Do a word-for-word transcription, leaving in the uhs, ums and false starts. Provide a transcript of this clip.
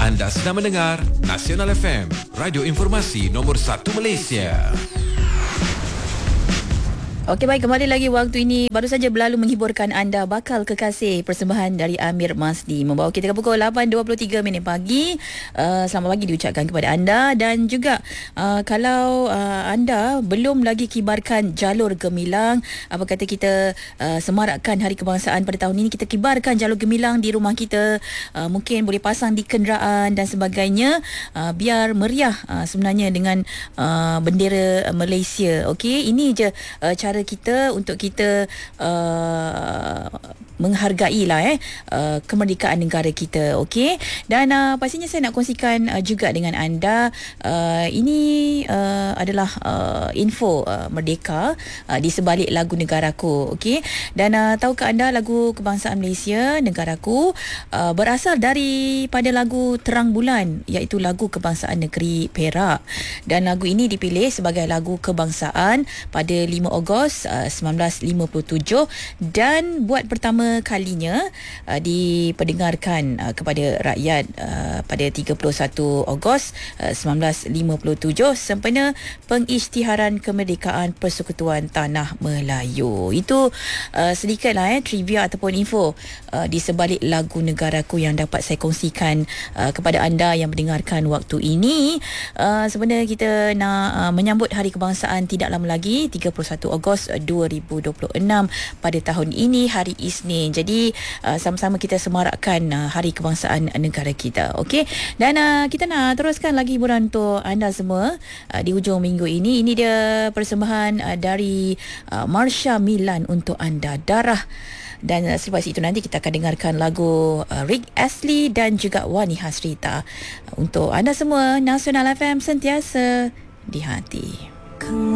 Anda sedang mendengar Nasional F M, radio informasi nombor satu Malaysia. Okey, baik, kembali lagi waktu ini. Baru saja berlalu menghiburkan anda Bakal Kekasih, persembahan dari Amir Masdi, membawa kita ke pukul lapan dua puluh tiga minit pagi. uh, Selamat pagi diucapkan kepada anda. Dan juga uh, kalau uh, anda belum lagi kibarkan jalur gemilang, apa kata kita uh, semarakkan Hari Kebangsaan pada tahun ini, kita kibarkan jalur gemilang di rumah kita, uh, mungkin boleh pasang di kenderaan dan sebagainya, uh, biar meriah uh, sebenarnya dengan uh, bendera Malaysia. Okey, ini je uh, cara kita untuk kita uh, menghargai lah eh uh, kemerdekaan negara kita. Okey, dan uh, pastinya saya nak kongsikan uh, juga dengan anda, uh, ini uh, adalah uh, info uh, merdeka uh, di sebalik lagu Negaraku. Okey, dan uh, tahukah anda lagu kebangsaan Malaysia Negaraku uh, berasal daripada lagu Terang Bulan, iaitu lagu kebangsaan negeri Perak, dan lagu ini dipilih sebagai lagu kebangsaan pada lima Ogos sembilan belas lima puluh tujuh dan buat pertama kalinya uh, diperdengarkan uh, kepada rakyat uh, pada tiga puluh satu Ogos uh, sembilan belas lima puluh tujuh sempena pengisytiharan kemerdekaan Persekutuan Tanah Melayu. Itu uh, sedikitlah eh trivia ataupun info uh, di sebalik lagu Negaraku yang dapat saya kongsikan uh, kepada anda yang mendengarkan waktu ini. Uh, sebenarnya kita nak uh, menyambut Hari Kebangsaan tidak lama lagi, tiga puluh satu Ogos dua ribu dua puluh enam pada tahun ini, hari Isnin. Jadi uh, sama-sama kita semarakkan uh, Hari Kebangsaan negara kita. Okey, dan uh, kita nak teruskan lagi hiburan untuk anda semua uh, di hujung minggu ini. Ini dia persembahan uh, dari uh, Marsha Milan untuk anda, Darah. Dan uh, selepas itu nanti kita akan dengarkan lagu uh, Rick Astley dan juga Wani Hasrita. Uh, untuk anda semua, Nasional F M sentiasa di hati.